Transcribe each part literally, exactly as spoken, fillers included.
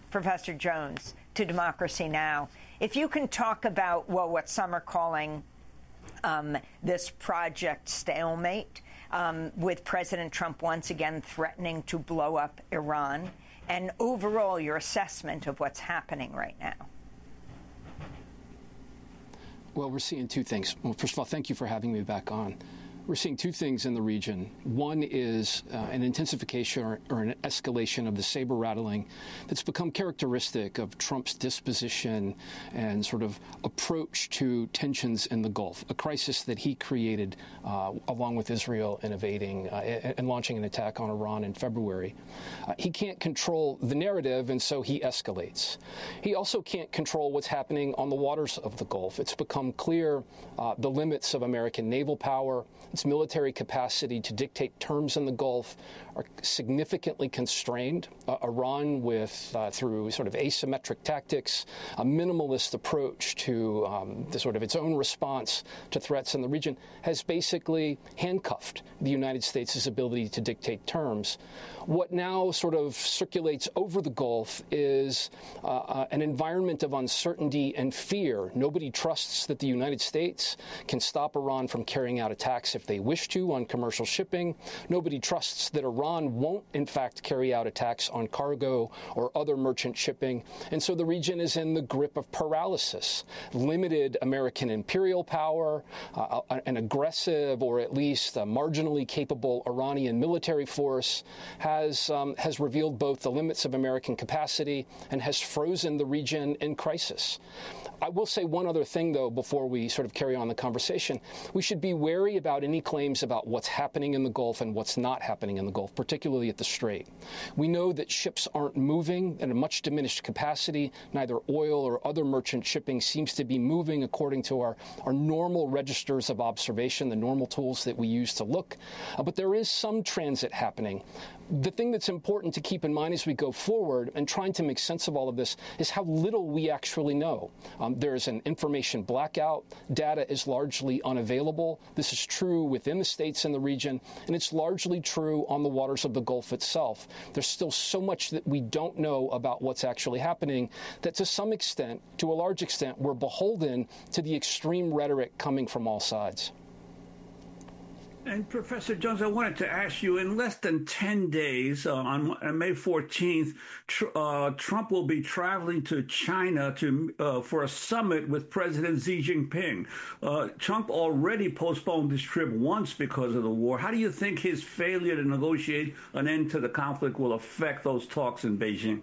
Professor Jones, to Democracy Now! If you can talk about, well, what some are calling um, this project stalemate, um, with President Trump once again threatening to blow up Iran, and overall your assessment of what's happening right now. Well, we're seeing two things. Well, first of all, thank you for having me back on. We're seeing two things in the region. One is uh, an intensification or, or an escalation of the saber rattling that's become characteristic of Trump's disposition and sort of approach to tensions in the Gulf, a crisis that he created uh, along with Israel in invading uh, and launching an attack on Iran in February. Uh, he can't control the narrative, and so he escalates. He also can't control what's happening on the waters of the Gulf. It's become clear uh, the limits of American naval power, its military capacity to dictate terms in the Gulf are significantly constrained. Uh, Iran, with uh, through sort of asymmetric tactics, a minimalist approach to um, the sort of its own response to threats in the region, has basically handcuffed the United States' ability to dictate terms. What now sort of circulates over the Gulf is uh, uh, an environment of uncertainty and fear. Nobody trusts that the United States can stop Iran from carrying out attacks if they wish to on commercial shipping. Nobody trusts that Iran won't, in fact, carry out attacks on cargo or other merchant shipping. And so the region is in the grip of paralysis. Limited American imperial power, uh, an aggressive or at least a marginally capable Iranian military force has, um, has revealed both the limits of American capacity and has frozen the region in crisis. I will say one other thing, though, before we sort of carry on the conversation. We should be wary about any claims about what's happening in the Gulf and what's not happening in the Gulf, particularly at the Strait. We know that ships aren't moving at a much diminished capacity. Neither oil or other merchant shipping seems to be moving according to our, our normal registers of observation, the normal tools that we use to look. Uh, but there is some transit happening. The thing that's important to keep in mind as we go forward and trying to make sense of all of this is how little we actually know. Um, there is an information blackout. Data is largely unavailable. This is true within the states in the region, and it's largely true on the waters of the Gulf itself. There's still so much that we don't know about what's actually happening that to some extent, to a large extent, we're beholden to the extreme rhetoric coming from all sides. And Professor Jones, I wanted to ask you, in less than ten days, uh, on, on May fourteenth, tr uh, Trump will be traveling to China to uh, for a summit with President Xi Jinping. Uh, Trump already postponed this trip once because of the war. How do you think his failure to negotiate an end to the conflict will affect those talks in Beijing?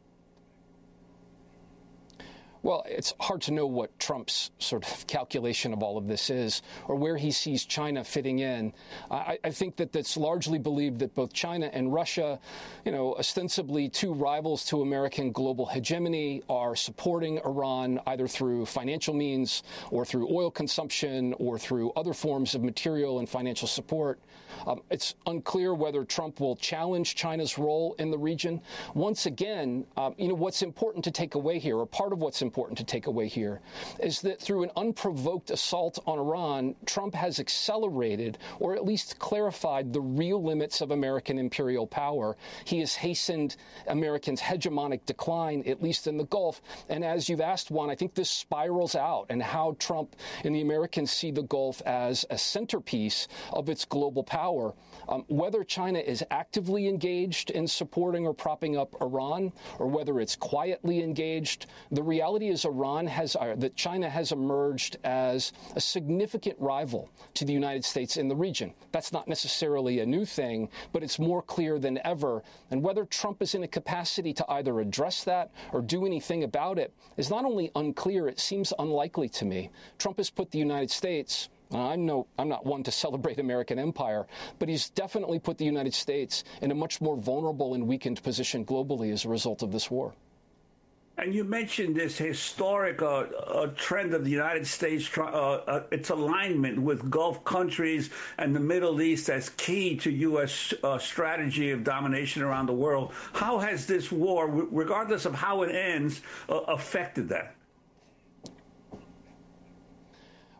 Well, it's hard to know what Trump's sort of calculation of all of this is or where he sees China fitting in. I, I think that that's largely believed that both China and Russia, you know, ostensibly two rivals to American global hegemony, are supporting Iran either through financial means or through oil consumption or through other forms of material and financial support. Um, it's unclear whether Trump will challenge China's role in the region. Once again, um, you know, what's important to take away here, or part of what's important important to take away here, is that through an unprovoked assault on Iran, Trump has accelerated or at least clarified the real limits of American imperial power. He has hastened Americans' hegemonic decline, at least in the Gulf. And as you've asked, Juan, I think this spirals out, and how Trump and the Americans see the Gulf as a centerpiece of its global power. Um, whether China is actively engaged in supporting or propping up Iran, or whether it's quietly engaged, the reality is Iran has, uh, that China has emerged as a significant rival to the United States in the region. That's not necessarily a new thing, but it's more clear than ever. And whether Trump is in a capacity to either address that or do anything about it is not only unclear, it seems unlikely to me. Trump has put the United States I'm no, I'm not one to celebrate American empire, but he's definitely put the United States in a much more vulnerable and weakened position globally as a result of this war. And you mentioned this historic uh, uh, trend of the United States, uh, uh, its alignment with Gulf countries and the Middle East as key to U S uh, strategy of domination around the world. How has this war, regardless of how it ends, uh, affected that?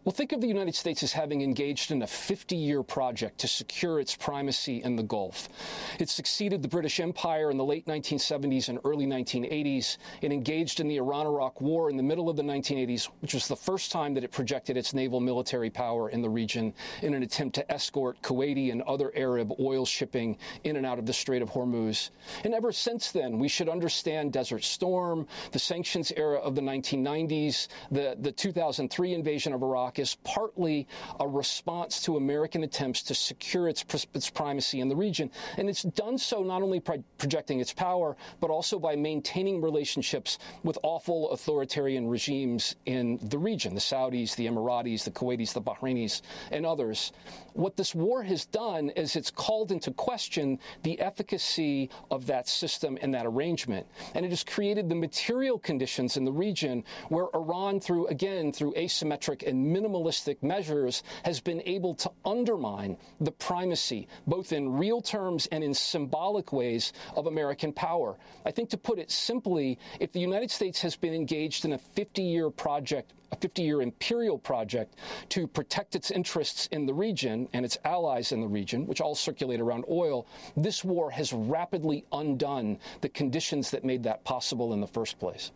Well, think of the United States as having engaged in a fifty-year project to secure its primacy in the Gulf. It succeeded the British Empire in the late nineteen seventies and early nineteen eighties. It engaged in the Iran-Iraq War in the middle of the nineteen eighties, which was the first time that it projected its naval military power in the region in an attempt to escort Kuwaiti and other Arab oil shipping in and out of the Strait of Hormuz. And ever since then, we should understand Desert Storm, the sanctions era of the nineteen nineties, the, the two thousand three invasion of Iraq, is partly a response to American attempts to secure its, its primacy in the region. And it's done so not only by projecting its power, but also by maintaining relationships with awful authoritarian regimes in the region, the Saudis, the Emiratis, the Kuwaitis, the Bahrainis, and others. What this war has done is it's called into question the efficacy of that system and that arrangement. And it has created the material conditions in the region where Iran, through, again, through asymmetric and minimalistic measures, has been able to undermine the primacy, both in real terms and in symbolic ways, of American power. I think, to put it simply, if the United States has been engaged in a fifty-year project, a fifty-year imperial project to protect its interests in the region and its allies in the region, which all circulate around oil, this war has rapidly undone the conditions that made that possible in the first place.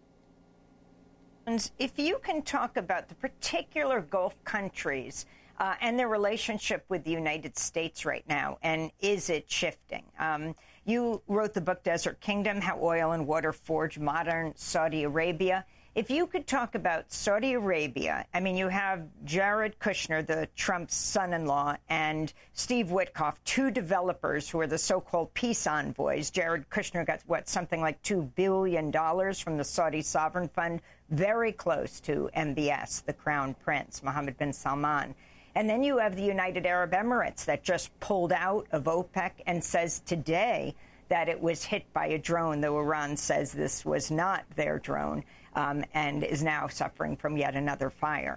If you can talk about the particular Gulf countries uh, and their relationship with the United States right now, and is it shifting? Um, you wrote the book Desert Kingdom, How Oil and Water Forge Modern Saudi Arabia. If you could talk about Saudi Arabia, I mean, you have Jared Kushner, the Trump's son-in-law, and Steve Witkoff, two developers who are the so-called peace envoys. Jared Kushner got, what, something like two billion dollars from the Saudi Sovereign Fund, very close to M B S, the Crown Prince, Mohammed bin Salman. And then you have the United Arab Emirates that just pulled out of OPEC and says today that it was hit by a drone, though Iran says this was not their drone. Um, and is now suffering from yet another fire.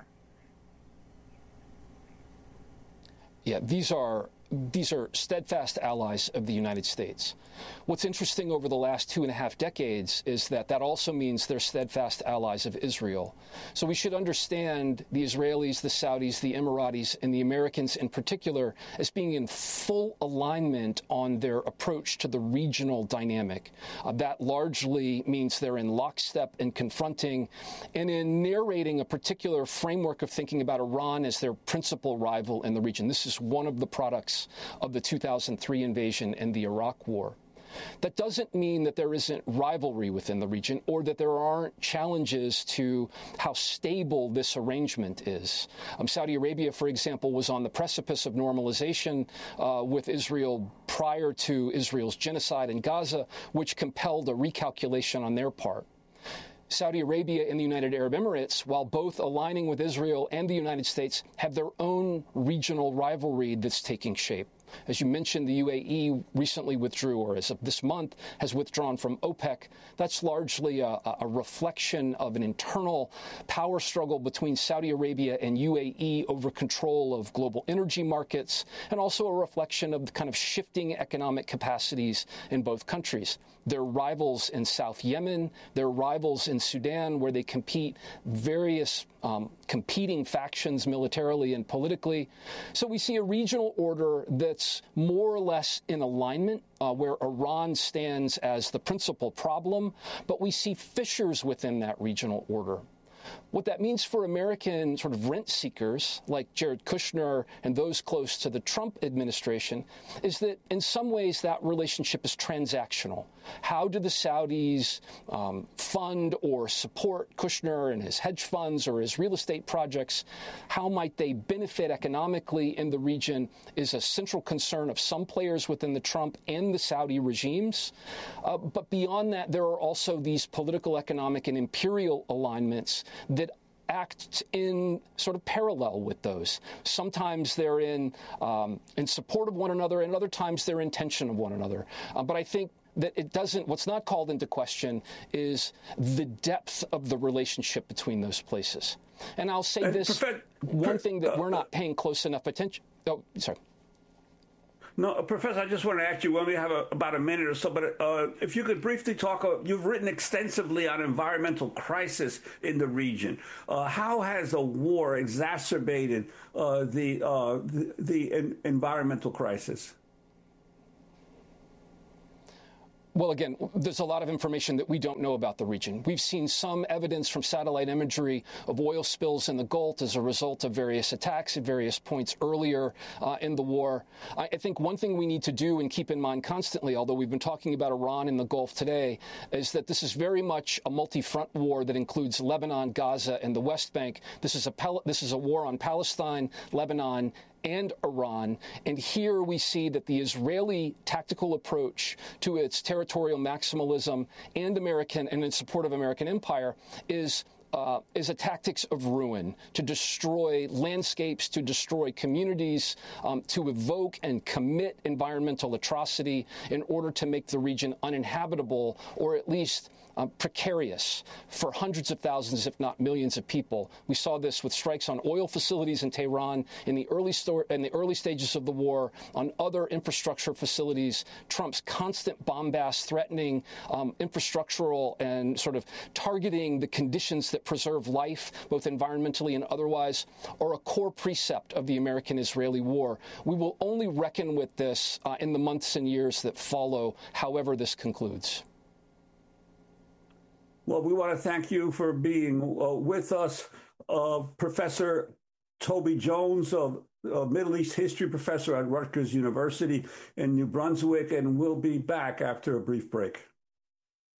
Yeah, these are these are steadfast allies of the United States. What's interesting over the last two and a half decades is that that also means they're steadfast allies of Israel. So we should understand the Israelis, the Saudis, the Emiratis, and the Americans in particular as being in full alignment on their approach to the regional dynamic. Uh, that largely means they're in lockstep in confronting and in narrating a particular framework of thinking about Iran as their principal rival in the region. This is one of the products of the two thousand three invasion and the Iraq War. That doesn't mean that there isn't rivalry within the region or that there aren't challenges to how stable this arrangement is. Um, Saudi Arabia, for example, was on the precipice of normalization uh, with Israel prior to Israel's genocide in Gaza, which compelled a recalculation on their part. Saudi Arabia and the United Arab Emirates, while both aligning with Israel and the United States, have their own regional rivalry that's taking shape. As you mentioned, the U A E recently withdrew, or as of this month, has withdrawn from OPEC. That's largely a, a reflection of an internal power struggle between Saudi Arabia and U A E over control of global energy markets, and also a reflection of the kind of shifting economic capacities in both countries. They're rivals in South Yemen, they're rivals in Sudan, where they compete various um, competing factions militarily and politically. So we see a regional order that's more or less in alignment, uh, where Iran stands as the principal problem, but we see fissures within that regional order. What that means for American sort of rent seekers like Jared Kushner and those close to the Trump administration is that in some ways that relationship is transactional. How do the Saudis um, fund or support Kushner and his hedge funds or his real estate projects? How might they benefit economically in the region is a central concern of some players within the Trump and the Saudi regimes. Uh, but beyond that, there are also these political, economic, and imperial alignments that act in sort of parallel with those. Sometimes they're in um, in support of one another, and other times they're in tension of one another. Uh, but I think that it doesn't, what's not called into question is the depth of the relationship between those places. And I'll say uh, this, Prof- one Prof- thing that uh, we're not paying close enough attention. Oh, sorry. No, Professor, I just want to ask you, we only have a, about a minute or so, but uh, if you could briefly talk, uh, you've written extensively on environmental crisis in the region. Uh, how has a war exacerbated uh, the, uh, the, the en- environmental crisis? Well, again, there's a lot of information that we don't know about the region. We've seen some evidence from satellite imagery of oil spills in the Gulf as a result of various attacks at various points earlier uh, in the war. I, I think one thing we need to do and keep in mind constantly, although we've been talking about Iran and the Gulf today, is that this is very much a multi-front war that includes Lebanon, Gaza, and the West Bank. This is a Pal- this is a war on Palestine, Lebanon, and Iran. And here we see that the Israeli tactical approach to its territorial maximalism and American and in support of American empire is Uh, is a tactics of ruin, to destroy landscapes, to destroy communities, um, to evoke and commit environmental atrocity in order to make the region uninhabitable, or at least uh, precarious for hundreds of thousands, if not millions of people. We saw this with strikes on oil facilities in Tehran in the early sto- in the early stages of the war, on other infrastructure facilities. Trump's constant bombast threatening um, infrastructural and sort of targeting the conditions that preserve life, both environmentally and otherwise, are a core precept of the American-Israeli war. We will only reckon with this uh, in the months and years that follow, however this concludes. Well, we want to thank you for being uh, with us, uh, Professor Toby Jones, a uh, Middle East history professor at Rutgers University in New Brunswick, and we'll be back after a brief break.